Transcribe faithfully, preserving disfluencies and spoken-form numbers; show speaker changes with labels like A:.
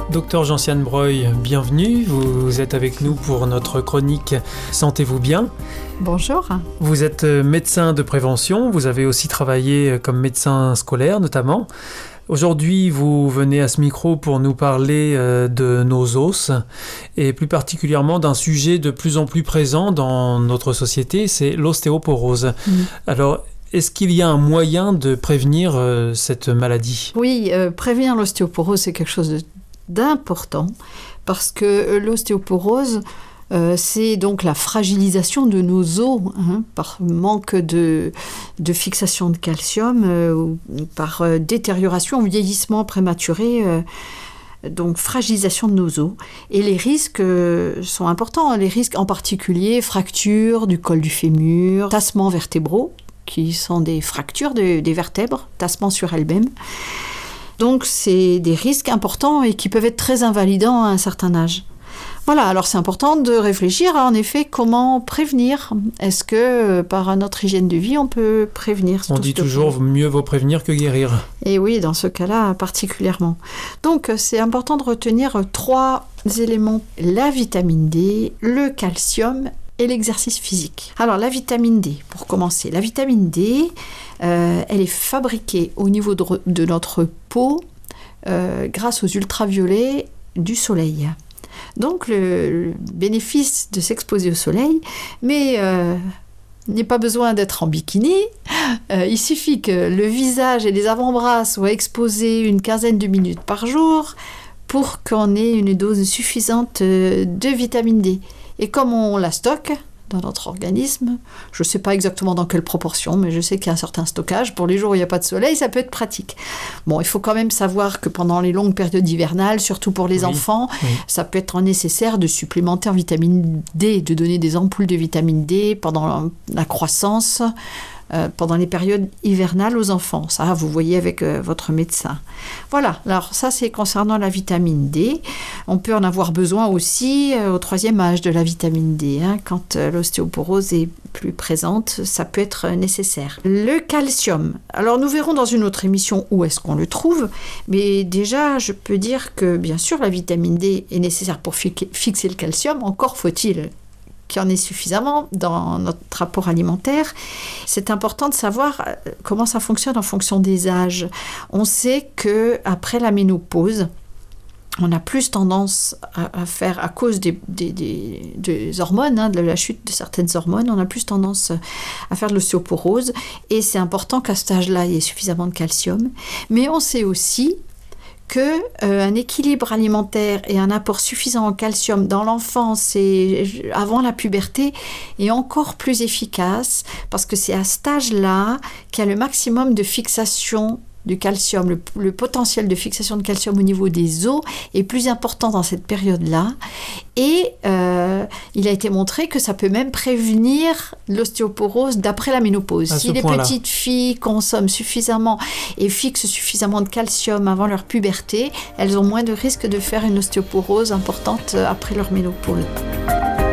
A: Docteur Gentiane Breuil, bienvenue. Vous êtes avec nous pour notre chronique Sentez-vous bien.
B: Bonjour.
A: Vous êtes médecin de prévention, vous avez aussi travaillé comme médecin scolaire notamment. Aujourd'hui, vous venez à ce micro pour nous parler de nos os et plus particulièrement d'un sujet de plus en plus présent dans notre société, c'est l'ostéoporose. Mmh. Alors, est-ce qu'il y a un moyen de prévenir euh, cette maladie ?
B: Oui, euh, prévenir l'ostéoporose, c'est quelque chose de, d'important parce que l'ostéoporose, euh, c'est donc la fragilisation de nos os hein, par manque de, de fixation de calcium, euh, ou par euh, détérioration ou vieillissement prématuré. Euh, Donc, fragilisation de nos os. Et les risques euh, sont importants. Les risques en particulier, fractures du col du fémur, tassements vertébraux, qui sont des fractures de, des vertèbres, tassements sur elles-mêmes. Donc, c'est des risques importants et qui peuvent être très invalidants à un certain âge. Voilà, alors c'est important de réfléchir à, en effet, comment prévenir. Est-ce que, euh, par notre hygiène de vie, on peut prévenir ?
A: On dit toujours, mieux vaut prévenir que guérir.
B: Et oui, dans ce cas-là, particulièrement. Donc, c'est important de retenir trois éléments. La vitamine D, le calcium et l'exercice physique. Alors, la vitamine D, pour commencer. La vitamine D, euh, elle est fabriquée au niveau de, de notre peau euh, grâce aux ultraviolets du soleil. Donc, le, le bénéfice de s'exposer au soleil, mais euh, il n'y a pas besoin d'être en bikini. Euh, il suffit que le visage et les avant-bras soient exposés une quinzaine de minutes par jour pour qu'on ait une dose suffisante de vitamine D. Et comme on la stocke dans notre organisme, je ne sais pas exactement dans quelle proportion, mais je sais qu'il y a un certain stockage. Pour les jours où il n'y a pas de soleil, ça peut être pratique. Bon, il faut quand même savoir que pendant les longues périodes hivernales, surtout pour les oui, enfants, oui. ça peut être nécessaire de supplémenter en vitamine D, de donner des ampoules de vitamine D pendant la croissance, euh, pendant les périodes hivernales aux enfants. Ça, vous voyez avec euh, votre médecin. Voilà, alors ça, c'est concernant la vitamine D. On peut en avoir besoin aussi euh, au troisième âge de la vitamine D. Hein, quand euh, l'ostéoporose est plus présente, ça peut être euh, nécessaire. Le calcium. Alors, nous verrons dans une autre émission où est-ce qu'on le trouve. Mais déjà, je peux dire que, bien sûr, la vitamine D est nécessaire pour fi- fixer le calcium. Encore faut-il qu'il y en ait suffisamment dans notre rapport alimentaire. C'est important de savoir comment ça fonctionne en fonction des âges. On sait qu'après la ménopause, on a plus tendance à, à faire, à cause des, des, des, des hormones, hein, de la chute de certaines hormones, on a plus tendance à faire de l'ostéoporose. Et c'est important qu'à cet âge-là, il y ait suffisamment de calcium. Mais on sait aussi qu'un euh, équilibre alimentaire et un apport suffisant en calcium dans l'enfance et avant la puberté est encore plus efficace parce que c'est à cet âge-là qu'il y a le maximum de fixation du calcium, le, le potentiel de fixation de calcium au niveau des os est plus important dans cette période-là. Et euh, il a été montré que ça peut même prévenir l'ostéoporose d'après la ménopause. Si les point-là. petites filles consomment suffisamment et fixent suffisamment de calcium avant leur puberté, elles ont moins de risques de faire une ostéoporose importante après leur ménopause.